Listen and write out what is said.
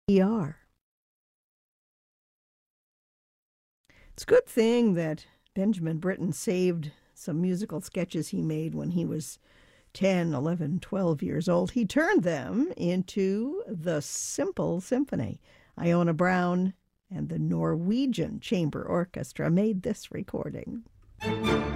ER. It's a good thing that Benjamin Britten saved some musical sketches he made when he was 10, 11, 12 years old. He turned them into the Simple Symphony. Iona Brown and the Norwegian Chamber Orchestra made this recording.